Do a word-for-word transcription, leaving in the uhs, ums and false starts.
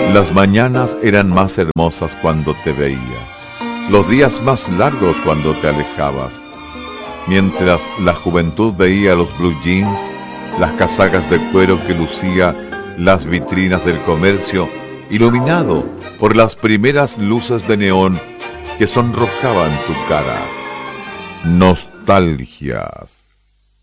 Las mañanas eran más hermosas cuando te veía, los días más largos cuando te alejabas. Mientras la juventud veía los blue jeans, las casacas de cuero que lucía las vitrinas del comercio, iluminado por las primeras luces de neón que sonrojaban tu cara. Nostalgias.